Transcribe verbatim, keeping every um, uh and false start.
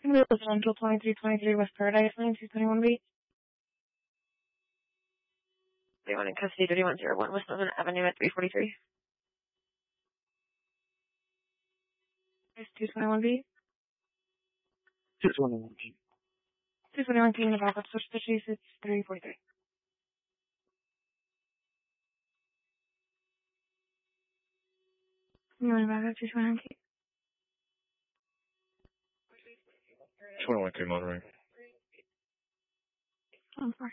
Residential twenty-three twenty-three West Paradise, nine two twenty-one B. Do you want in custody thirty-one oh one West Northern Avenue at three forty-three? It's two twenty-one B. two twenty-one B. two twenty-one King of Backup Switch the Chase, it's three forty-three. You want to back up two twenty-one King? twenty-one K motoring. I'm sorry.